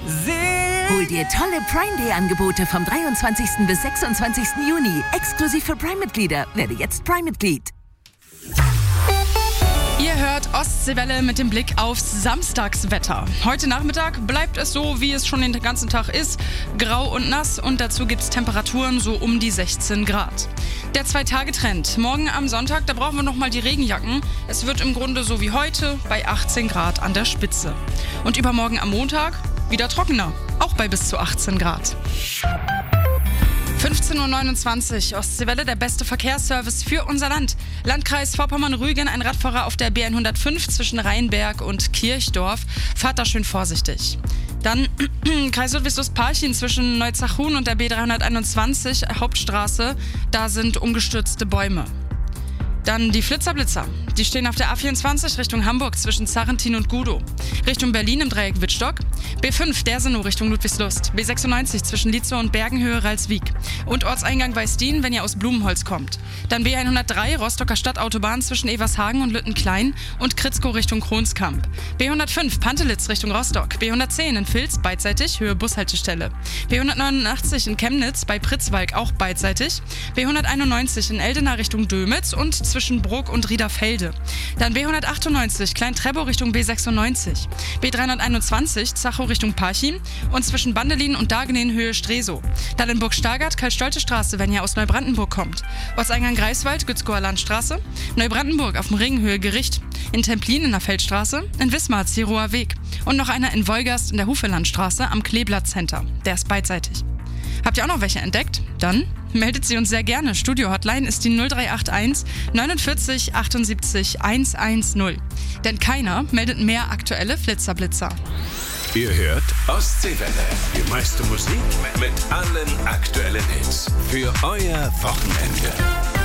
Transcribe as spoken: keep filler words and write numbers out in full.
Hol dir tolle Prime Day Angebote vom dreiundzwanzigsten bis sechsundzwanzigsten Juni. Exklusiv für Prime-Mitglieder. Werde jetzt Prime-Mitglied. Ihr hört Ostseewelle mit dem Blick aufs Samstagswetter. Heute Nachmittag bleibt es so, wie es schon den ganzen Tag ist. Grau und nass und dazu gibt es Temperaturen so um die sechzehn Grad. Der Zwei-Tage-Trend. Morgen am Sonntag, da brauchen wir nochmal die Regenjacken. Es wird im Grunde so wie heute bei achtzehn Grad an der Spitze. Und übermorgen am Montag wieder trockener, auch bei bis zu achtzehn Grad. fünfzehn Uhr neunundzwanzig, Ostseewelle, der beste Verkehrsservice für unser Land. Landkreis Vorpommern-Rügen, ein Radfahrer auf der B hundertfünf zwischen Rheinberg und Kirchdorf. Fahrt da schön vorsichtig. Dann Kreis Ludwigslust-Parchim zwischen Neuzachhuhn und der B dreihunderteinundzwanzig, Hauptstraße. Da sind umgestürzte Bäume. Dann die Flitzerblitzer. Die stehen auf der A vierundzwanzig Richtung Hamburg zwischen Zarrentin und Gudow. Richtung Berlin im Dreieck Wittstock. B fünf Dersenow Richtung Ludwigslust. B sechsundneunzig zwischen Lietzow und Bergenhöhe Ralswiek. Und Ortseingang Weißdien, wenn ihr aus Blumenholz kommt. Dann B hundertdrei Rostocker Stadtautobahn zwischen Evershagen und Lüttenklein und Kritzkow Richtung Kronskamp. B hundertfünf Pantelitz Richtung Rostock. B hundertzehn in Vils beidseitig, Höhe Bushaltestelle. B hundertneunundachtzig in Chemnitz bei Pritzwalk auch beidseitig. B hunderteinundneunzig in Eldena Richtung Dömitz und zwischen Bruck und Riederfelde. Dann B hundertachtundneunzig Klein-Treppow Richtung B sechsundneunzig. B dreihunderteinundzwanzig Zachow Richtung Parchim und zwischen Bandelin und Dagen Höhe Stresow. Dann in Burg-Stargard Karl-Stolte Straße, wenn ihr aus Neubrandenburg kommt. Ortseingang Greifswald, Gützkower Landstraße. Neubrandenburg auf dem Ringenhöhe Gericht. In Templin in der Feldstraße. In Wismar Zirower Weg. Und noch einer in Wolgast in der Hufelandstraße am Kleeblatt Center. Der ist beidseitig. Habt ihr auch noch welche entdeckt? Dann meldet sie uns sehr gerne. Studio-Hotline ist die null drei acht eins neunundvierzig achtundsiebzig hundertzehn. Denn keiner meldet mehr aktuelle Flitzerblitzer. Ihr hört Ostseewelle. Die meiste Musik mit allen aktuellen Hits. Für euer Wochenende.